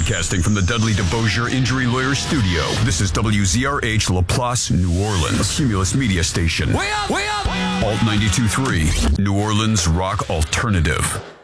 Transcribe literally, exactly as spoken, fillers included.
Broadcasting from the Dudley DeBosier Injury Lawyers Studio, this is W Z R H LaPlace, New Orleans, a Cumulus Media Station. Way up, way up! Alt ninety-two point three, New Orleans Rock Alternative.